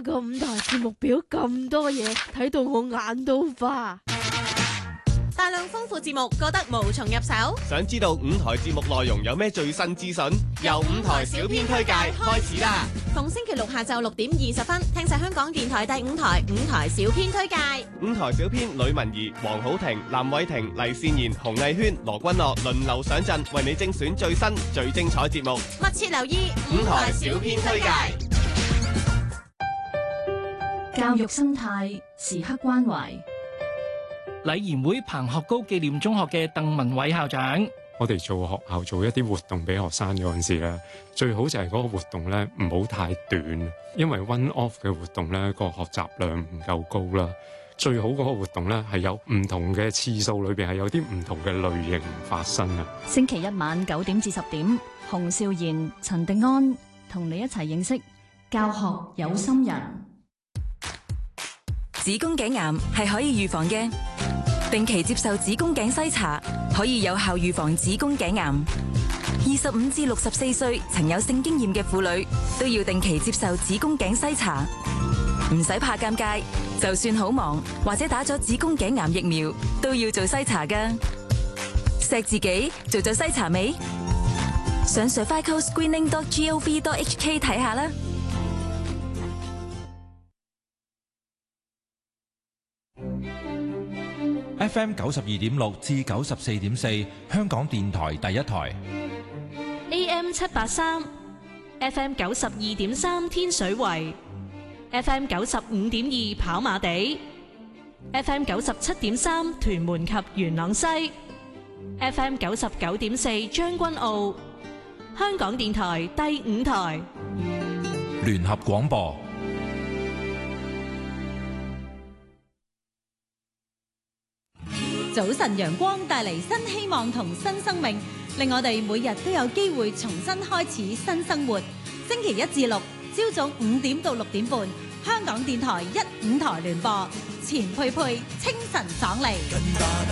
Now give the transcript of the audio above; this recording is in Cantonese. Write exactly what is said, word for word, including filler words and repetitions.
個五台節目表咁多嘢，睇到我眼都花。 大量豐富節目，覺得無從入手。 想知道五台節目內容有咩最新資訊？由五台小編推介開始啦！ 逢星期六下晝六點二十分，聽晒香港電台第五台五台小編推介。 五台小編呂文儀、黃浩庭、藍偉婷、黎善賢、洪藝軒、羅君樂輪流上陣，為你精選最新最精彩節目。 密切留意五台小編推介。 教育生態時刻關懷。 禮賢會彭學高紀念中學嘅鄧文偉校長， 我哋做學校做一啲活動俾學生嗰陣時咧，最好就係嗰個活動咧唔好太短，因為 one off 嘅活動咧個學習量唔夠高啦。最好嗰個活動咧係有唔同嘅次數，裏邊係有啲唔同嘅類型發生啊。 星期一晚九點至十點，洪少賢、陳迪安同你一齊認識教學有心人。 子宮頸癌係可以預防嘅，定期接受子宮頸篩查可以有效預防子宮頸癌。二十五至六十四歲曾有性經驗嘅婦女都要定期接受子宮頸篩查，唔使怕尷尬，就算好忙或者打咗子宮頸癌疫苗都要做篩查㗎。錫自己做咗篩查未？上 cervical screening dot gov dot h k 睇下啦。 F M 九十二點六至九十四點四，香港電台第一台。 A M 七八三 ，F M 九十二點三天水圍 ，F M 九十五點二跑馬地 ，F M 九十七點三屯門及元朗西 ，F M 九十九點四將軍澳，香港電台第五台。 聯合廣播。 早晨陽光帶嚟新希望同新生命，令我哋每日都有機會重新開始新生活。星期一至六朝早五點到六點半，香港電台一五台聯播，錢佩佩清晨爽利。